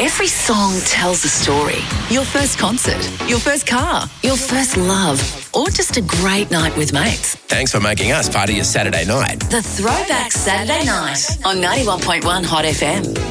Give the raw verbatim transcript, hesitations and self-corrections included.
Every song tells a story. Your first concert, your first car, your first love, or just a great night with mates. Thanks for making us part of your Saturday night. The Throwback Saturday Night on ninety-one point one Hot F M.